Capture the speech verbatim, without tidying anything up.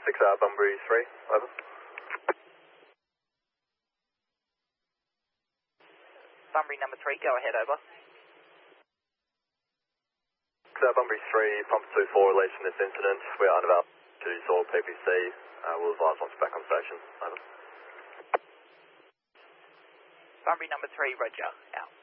six hour Bunbury three, over. Bunbury number three, go ahead, over. six hour Bunbury three, pump two four, release from this incident. We are about to Soil P P C. Uh, we'll advise once back on station, over. Bunbury number three, roger, out.